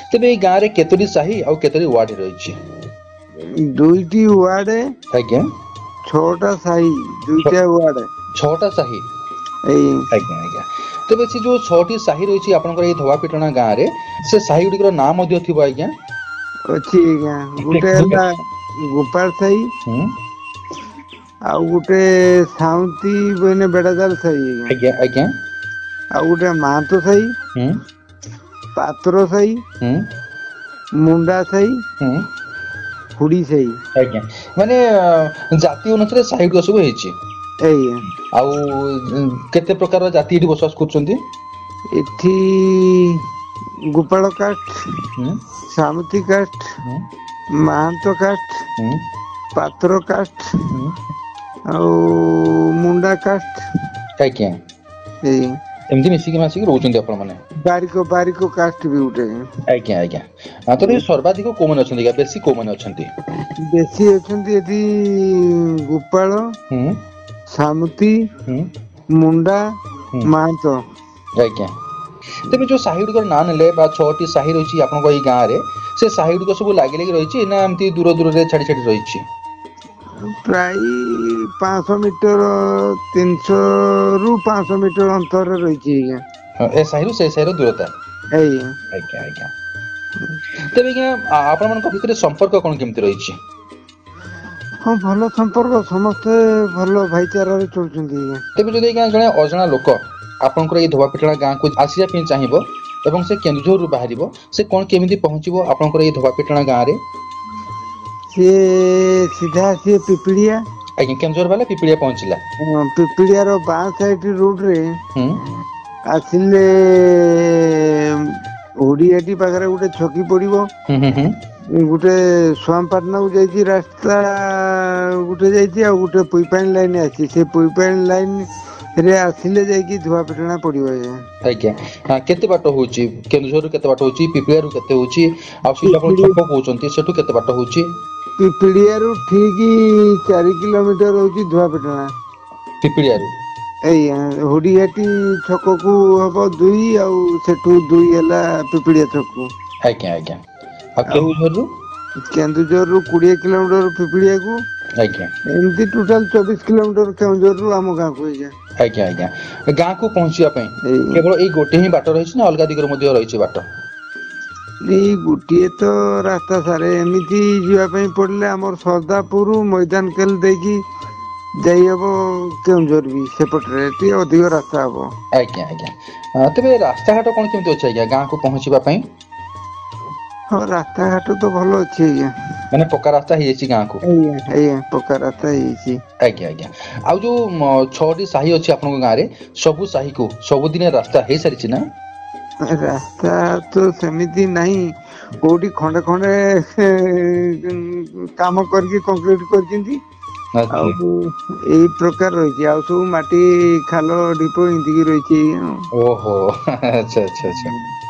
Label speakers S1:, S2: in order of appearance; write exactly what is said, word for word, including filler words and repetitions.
S1: तेबे एई गाँ रे केतोटी साही आ केतोटी वार्ड रही?
S2: दुईटी वार्ड
S1: आज्ञा
S2: छटा साही दुईटा वार्ड
S1: छटा साही
S2: एई
S1: आज्ञा आज्ञा तेबे से जो छटी साही रही आपनकर एई धवापीटना गाँ रे से साही गुडिकर नाम मध्य थिबो आज्ञा
S2: अच्छी आज्ञा गुटे हला गोपाल साही
S1: हम्म
S2: आ गुटे साउंती बने बेड़ादार साही
S1: आज्ञा आज्ञा
S2: आ गुटे माहातो साही
S1: हम्म
S2: पात्र साही
S1: हम्म
S2: मुंडा साही
S1: हम्म
S2: हुडी साही
S1: आज्ञा माने जाति अनुसार साही गुड सब हेछि
S2: एई
S1: आउ केते प्रकार जाति एठी बसवास करछन्ती?
S2: एठी गोपाल कास्ट
S1: हम्म
S2: सामुती कास्ट
S1: हम्म
S2: महांतो कास्ट
S1: हम्म
S2: पात्र कास्ट
S1: हम्म
S2: ଆଉ ମୁଣ୍ଡା କାଷ୍ଟ
S1: आज्ञा
S2: ଏଇ
S1: एमती मिसिकी मासिकी रहउछन्ती आपण माने
S2: ବାରିକ ବାରିକ କାଷ୍ଟ ବି ଗୋଟେ
S1: आज्ञा आज्ञा आ तो सर्वाधिक को माने अछन्ती बेसी को माने अछन्ती?
S2: ବେଶୀ ଅଛନ୍ତି ଏଠି ଗୋପାଳ
S1: हम्म
S2: ସାମୁତି
S1: हम्म
S2: ମୁଣ୍ଡା
S1: हम्म
S2: ମାହାନ୍ତ
S1: आज्ञा तेबे जो साही गुडिकर नाम नेले बा छटी साही रहिछि आपनको एई गाँ रे से साही गुडिक सब लागि लागि रहिछि ना एमती दूर दूर रे छाडी छाडी रहिछि?
S2: ପ୍ରାୟ ପାଞ୍ଚଶହ ମିଟର ତିନିଶହ ରୁ ପାଞ୍ଚଶହ ମିଟର ଅନ୍ତରରେ ରହିଛି ଆଜ୍ଞା
S1: ए साही रु से साही रो दूरता
S2: ଏଇ
S1: आज्ञा आज्ञा तेबे आज्ञा आपण मानक भितरे संपर्क कोन केमती रहिछि?
S2: ହଁ ଭଲ ସମ୍ପର୍କ ସମସ୍ତେ ଭଲ ଭାଇଚାରାରେ ଚଳୁଛନ୍ତି ଆଜ୍ଞା
S1: तेबे जदि आज्ञा जणे अजणा लोक आपनकर एई धवापीटना गाँ को आसिया पे चाहिबो एवं से केन्दुझर रु बाहरिबो से कोन केमिति पहुंचिबो आपनकर एई धवापीटना गाँ रे?
S2: ସିଏ ସିଧା ଆସିବେ ପିପିଳିଆ
S1: आज्ञा केन्दुझर वाला पिपलिया पहुंचिला
S2: ପିପିଳିଆର ବାଁ ସାଇଡ ରୋଡରେ
S1: हम्म
S2: ଆସିଲେ ଓଡିଆଟି ପାଖରେ ଗୋଟେ ଛକି ପଡିବ
S1: हम्म हम्म
S2: ଗୋଟେ ସୁଆମପାଟଣାକୁ ଯାଇଛି ରାସ୍ତା ଗୋଟେ ଯାଇଛି ଆଉ ଗୋଟେ ପୁଇପାଣି ଲାଇନ ଆସିଛି ସେ ପୁଇପାଣି ଲାଇନ ରେ ଆସିଲେ ଯାଇକି ଧୁଆପିଟଣା ପଡିବ ଆଜ୍ଞା
S1: आज्ञा हाँ केते बाट होउची केन्दुझर रु केते बाट होउची पिपलिया रु केते होउची आ सिटा कोन
S2: ପିପିଳି
S1: छक कहउचंती सेठु केते बाट होउची?
S2: ପିପିଳିଆରୁ ଠିକ ଚାରି କିଲୋମିଟର ରହୁଛି ଧୁଆପିଟଣା
S1: पिपलिया रु
S2: ଏଇଆ ହୁଡିଘାଟି ଛକକୁ ହବ ଦୁଇ ଆଉ ସେଠୁ ଦୁଇ ହେଲା ପିପିଳିଆ ଛକକୁ
S1: आज्ञा आज्ञा आ केन्दुझर रु
S2: କେନ୍ଦୁଝରରୁ କୋଡିଏ କିଲୋମିଟର ପିପିଳିଆକୁ
S1: आज्ञा
S2: ଏମିତି ଟୋଟାଲ ଚବିଶ କିଲୋମିଟର କେନ୍ଦୁଝରରୁ ଆମ ଗାଁକୁ ଆଜ୍ଞା
S1: आज्ञा आज्ञा गाँ को पहुंचिया पई
S2: ଏଇ
S1: केवल एई गोटे ही बाट रहिछि ना अलगा दिगरो मध्ये रहिछि बाट?
S2: ଏଇ ଗୋଟିଏ ତ ରାସ୍ତା ସାରେ ଏମିତି ଯିବା ପାଇଁ ପଡିଲେ ଆମର ସର୍ଦାପୁର ମଇଦାନ କେଲ ଦେଇକି ଯାଇ ହବ କେଉଁଝର ବି ସେପଟରେ ଟିକେ ଅଧିକ ରାସ୍ତା ହବ
S1: आज्ञा आज्ञा तेबे रास्ता घाट कोन केमती अछि आज्ञा गाँ को पहुंचिबा पई?
S2: ହଁ ରାସ୍ତାଘାଟ ତ ଭଲ ଅଛି ଆଜ୍ଞା
S1: माने पक्का रास्ता हेइ अछि गाँ को?
S2: ଆଜ୍ଞା ଆଜ୍ଞା ପକ୍କା ରାସ୍ତା ହେଇଛି
S1: आज्ञा आज्ञा आउ जो छटी साही अछि आपनको गाँ रे सबु साही को सब दिन रास्ता हेइ सारिछि ना?
S2: ରାସ୍ତା ତ ସେମିତି ନାହିଁ କୋଉଠି ଖଣ୍ଡେ ଖଣ୍ଡେ କାମ କରିକି କଂକ୍ରିଟ କରିଛନ୍ତି
S1: अच्छा
S2: ଆଉ ଏଇ ପ୍ରକାର ରହିଛି ଆଉ ସବୁ ମାଟି ଖାଲ ଢିପ ଏମତିକି ରହିଛି ଆଉ
S1: ओहो अच्छा अच्छा अच्छा